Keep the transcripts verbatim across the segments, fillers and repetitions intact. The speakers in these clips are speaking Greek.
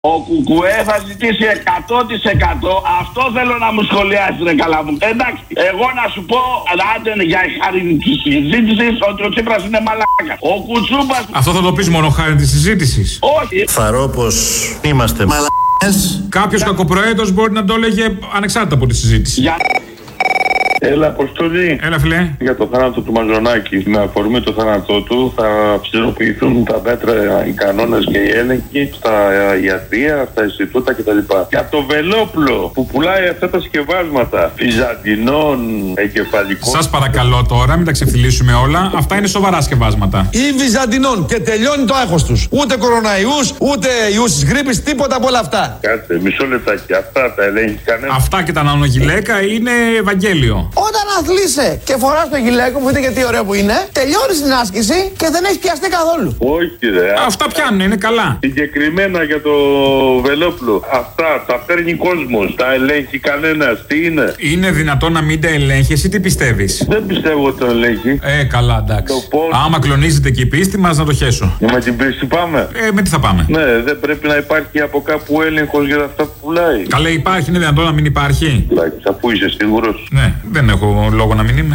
Ο Κουκουέ θα ζητήσει εκατό τοις εκατό. Αυτό θέλω να μου σχολιάσει, ρε καλά μου. Εντάξει, εγώ να σου πω, άντε για χάρη τη συζήτηση, ότι ο Τσίπρας είναι μαλάκα. Ο Κουτσούπας. Αυτό θα το πεις μόνο χάρη τη συζήτηση. Όχι. Φαρώ πως είμαστε μαλάκες. Κάποιος κακοπροαίρετος μπορεί να το έλεγε ανεξάρτητα από τη συζήτηση. Για... Έλα, Αποστολή. Έλα, φιλέ. Για το θάνατο του Μαζονάκη. Με αφορμή το θάνατό του θα ψηλοποιηθούν τα μέτρα, οι κανόνες και οι έλεγχοι στα ιατρεία, στα Ινστιτούτα κτλ. Για το Βελόπουλο που πουλάει αυτά τα σκευάσματα βυζαντινών, εγκεφαλικών. Σας παρακαλώ τώρα, μην τα ξεφυλίσουμε όλα. Αυτά είναι σοβαρά σκευάσματα. Ή βυζαντινών και τελειώνει το άγχος τους. Ούτε κοροναϊούς, ούτε ιούς της γρίπης, τίποτα από όλα αυτά. Κάτσε, μισό λεπτάκι. Αυτά τα ελέγχει κανένα. Αυτά και τα νανογυλαίκα είναι Ευαγγέλιο. Όταν αθλείσαι και φοράς το γυλαίκο, που δείτε και τι ωραίο που είναι, τελειώνεις την άσκηση και δεν έχεις πιαστεί καθόλου. Όχι, ρε. Αυτά πιάνουν, είναι καλά. Συγκεκριμένα για το Βελόπουλο. Αυτά τα παίρνει κόσμος. Τα ελέγχει κανένας. Τι είναι. Είναι δυνατόν να μην τα ελέγχεις ή τι πιστεύεις? Δεν πιστεύω ότι το ελέγχει. Ε, καλά, εντάξει. Άμα κλονίζεται και η πίστη μας, να το χέσω. Με την πίστη πάμε. Ε, με τι θα πάμε? Ναι, δεν πρέπει να υπάρχει από κάπου έλεγχος για αυτά που πουλάει. Καλά, υπάρχει, είναι δυνατόν να μην υπάρχει? Εντάξει, αφού είσαι σίγουρος. Ναι, δεν έχω λόγο να μην είμαι.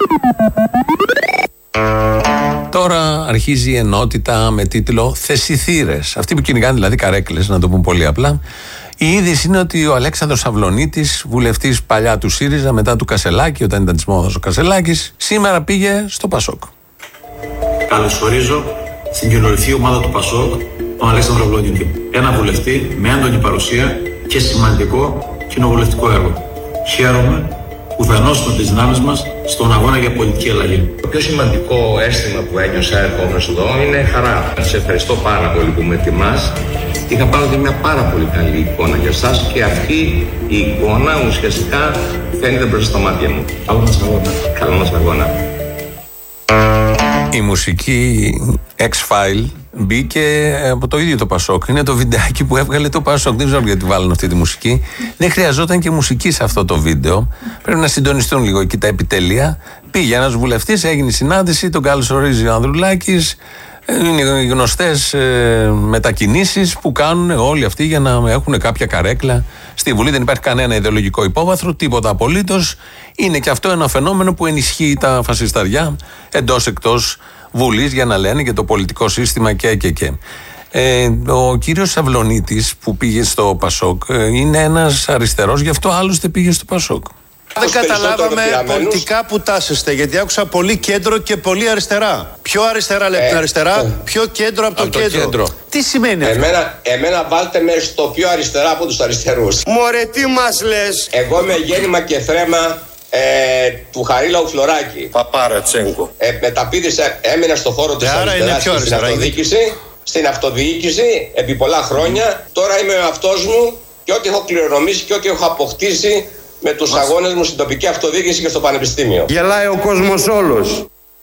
Τώρα αρχίζει η ενότητα με τίτλο Θεσιθήρες. Αυτοί που κυνηγάνε δηλαδή καρέκλες, να το πούμε πολύ απλά. Η είδηση είναι ότι ο Αλέξανδρος Αυλωνίτης, βουλευτής παλιά του ΣΥΡΙΖΑ, μετά του Κασελάκη, όταν ήταν της μόδας ο Κασελάκης, σήμερα πήγε στο Πασόκ. Καλωσορίζω στην κοινωνική ομάδα του Πασόκ τον Αλέξανδρο Αυλωνίτη. Ένα βουλευτή με έντονη παρουσία και σημαντικό κοινοβουλευτικό έργο. Χαίρομαι που θα ενώσουμε τις δυνάμεις μας στον αγώνα για πολιτική αλλαγή. Το πιο σημαντικό αίσθημα που ένιωσα ερχόμενος εδώ είναι χαρά. Σας ευχαριστώ πάρα πολύ που με τιμάς. Είχα πάρει μια πάρα πολύ καλή εικόνα για εσάς και αυτή η εικόνα ουσιαστικά φαίνεται μπροστά στα μάτια μου. Καλό μας αγώνα. Καλό μας αγώνα. Η μουσική X-File μπήκε από το ίδιο το Πασόκ. Είναι το βιντεάκι που έβγαλε το Πασόκ. Δεν ξέρω γιατί βάλουν αυτή τη μουσική. Δεν χρειαζόταν και μουσική σε αυτό το βίντεο. Πρέπει να συντονιστούν λίγο εκεί τα επιτελεία. Πήγε ένας βουλευτής, έγινε συνάντηση, τον καλωσορίζει ο Ανδρουλάκης. Είναι οι γνωστές ε, μετακινήσεις που κάνουν όλοι αυτοί για να έχουν κάποια καρέκλα. Στη Βουλή δεν υπάρχει κανένα ιδεολογικό υπόβαθρο, τίποτα απολύτως. Είναι και αυτό ένα φαινόμενο που ενισχύει τα φασισταριά εντός εκτός Βουλής για να λένε και το πολιτικό σύστημα και και και. Ε, ο κύριος Αυλωνίτης που πήγε στο Πασόκ ε, είναι ένας αριστερός, γι' αυτό άλλωστε πήγε στο Πασόκ. Δεν καταλάβαμε πολιτικά που τάσεστε, γιατί άκουσα πολύ κέντρο και πολύ αριστερά. Πιο αριστερά λέτε ε, αριστερά, ε, πιο κέντρο από το, από το κέντρο. κέντρο. Τι σημαίνει αυτό? Εμένα, εμένα βάλτε με στο πιο αριστερά από τους αριστερούς. Μωρέ, τι μας λες? Εγώ με γέννημα και θρέμα ε, του Χαρίλαου Φλωράκη. Παπάρα Τσέγκο. Ε, μεταπήδησα, έμενα στο χώρο της αριστεράς και στην αυτοδιοίκηση. Στην αυτοδιοίκηση επί πολλά χρόνια. Τώρα είμαι ο εαυτός μου και ό,τι έχω κληρονομήσει και ό,τι έχω αποκτήσει με τους Μας... αγώνες μου στην τοπική αυτοδιοίκηση και στο πανεπιστήμιο. Γελάει ο κόσμος όλος.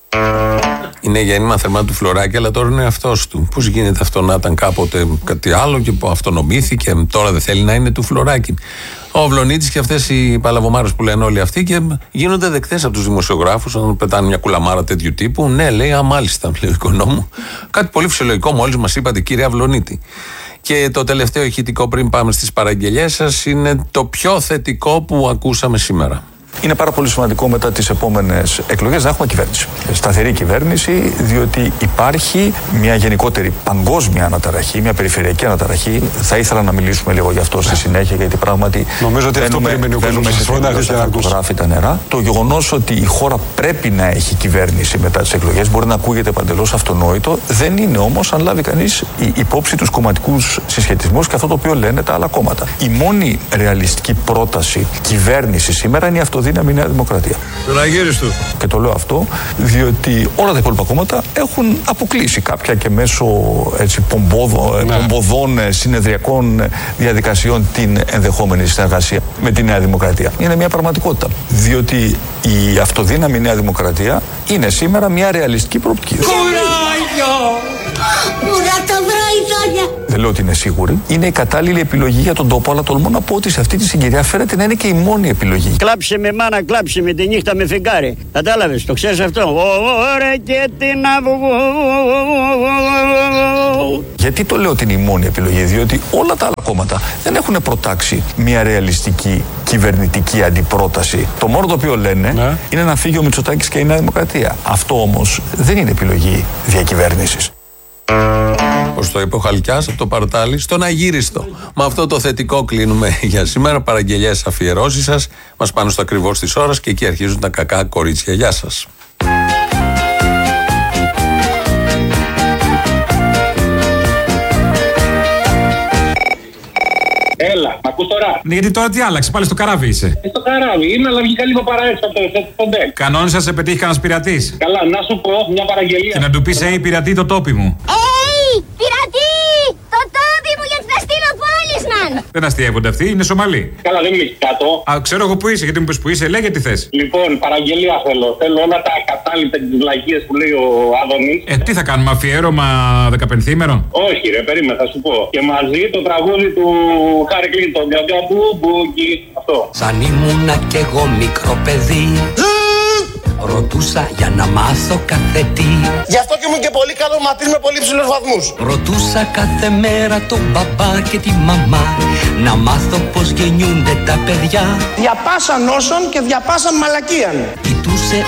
Είναι γέννημα θερμά του Φλωράκη, αλλά τώρα είναι αυτός του. Πώς γίνεται αυτό να ήταν κάποτε κάτι άλλο και που αυτονομήθηκε, τώρα δεν θέλει να είναι του Φλωράκη. Ο Αυλωνίτης και αυτές οι παλαβομάρες που λένε όλοι αυτοί και γίνονται δεκτές από τους δημοσιογράφους όταν πετάνε μια κουλαμάρα τέτοιου τύπου. Ναι, λέει, α, μάλιστα, λέει ο οικονόμου. Κάτι πολύ φυσιολογικό μόλις μας είπατε, κύριε Αυλωνίτη. Και το τελευταίο ηχητικό πριν πάμε στις παραγγελίες σας είναι το πιο θετικό που ακούσαμε σήμερα. Είναι πάρα πολύ σημαντικό μετά τις επόμενες εκλογές να έχουμε κυβέρνηση. Σταθερή κυβέρνηση, διότι υπάρχει μια γενικότερη παγκόσμια αναταραχή, μια περιφερειακή αναταραχή. Θα ήθελα να μιλήσουμε λίγο γι' αυτό στη συνέχεια, γιατί πράγματι. Νομίζω ότι αυτό περιμένει ο κόσμος σε φροντάρει να ακούσει. Γράφει τα νερά. Το γεγονός ότι η χώρα πρέπει να έχει κυβέρνηση μετά τις εκλογές μπορεί να ακούγεται παντελώς αυτονόητο. Δεν είναι όμως αν λάβει κανείς υπόψη τους κομματικούς συσχετισμούς και αυτό το οποίο λένε τα άλλα κόμματα. Η μόνη ρεαλιστική πρόταση κυβέρνηση σήμερα είναι η αυτοδύναμη Νέα Δημοκρατία. Τον αγύριστο. Και το λέω αυτό διότι όλα τα υπόλοιπα κόμματα έχουν αποκλείσει κάποια και μέσω έτσι, πομπόδο, ναι. πομποδών συνεδριακών διαδικασιών την ενδεχόμενη συνεργασία με τη Νέα Δημοκρατία. Είναι μια πραγματικότητα. Διότι η αυτοδύναμη Νέα Δημοκρατία είναι σήμερα μια ρεαλιστική προοπτική. Κουράγιο! Ουρά τα βράδια! ζώδια. Δεν λέω ότι είναι σίγουρη. Είναι η κατάλληλη επιλογή για τον τόπο, αλλά τολμώ να πω ότι σε αυτή τη συγκυρία φαίνεται να είναι και η μόνη επιλογή. Κλάψε με μάνα, κλάψε με τη νύχτα με φεγγάρι. Κατάλαβες, το ξέρεις αυτό. Ωραία και την αυγό. Γιατί το λέω ότι είναι η μόνη επιλογή? Διότι όλα τα άλλα κόμματα δεν έχουν προτάξει μια ρεαλιστική κυβερνητική αντιπρόταση. Το μόνο το οποίο λένε ναι. είναι να φύγει ο Μητσοτάκης και η Νέα Δημοκρατία. Αυτό όμως δεν είναι επιλογή διακυβέρνησης. Όπως το είπε ο Χαλκιάς από το Παρτάλι, στον αγύριστο. Με αυτό το θετικό κλείνουμε για σήμερα. Παραγγελιές, αφιερώσεις σας μας πάνε στο ακριβώς της ώρας και εκεί αρχίζουν τα κακά κορίτσια. Γεια σας. Έλα, μ' ακούς τώρα? Ναι, γιατί τώρα τι άλλαξε, πάλι στο καράβι είσαι. Ε, στο καράβι είμαι, αλλά βγήκα λίγο παραέξω από το ντεκ. Κανόνισα σε πετύχει κανένας πειρατής. Καλά, να σου πω μια παραγγελία. Και να του πεις, hey, πειρατή, το τόπι μου. Hey, πειρατή! Το τόπι μου γιατί θα στείλω πόλισμαν! Δεν αστειεύονται αυτοί, είναι Σομαλοί. Καλά, δεν είμαι κάτω. Α, ξέρω εγώ που είσαι, γιατί μου πες που είσαι, λέγε τι θες. Λοιπόν, παραγγελία θέλω. Θέλω όλα τα ακατάληπτα και τις βλακίες που λέει ο Άδωνης. Ε, τι θα κάνουμε, αφιέρωμα δεκαπενθήμερο? Όχι, ρε, περίμενα, θα σου πω. Και μαζί το τραγούδι του Χάρη Κλίντον. Γκαγκαμπούμπουκι. Αυτό. Σαν ήμουνα κι εγώ μικρό παιδί. Ρωτούσα για να μάθω κάθε τι. Γι' αυτό και ήμουν και πολύ καλό μαθητής με πολύ ψηλούς βαθμούς. Ρωτούσα κάθε μέρα τον μπαμπά και τη μαμά να μάθω πως γεννιούνται τα παιδιά. Διαπάσαν όσων και διαπάσαν μαλακίαν. Κοιτούσε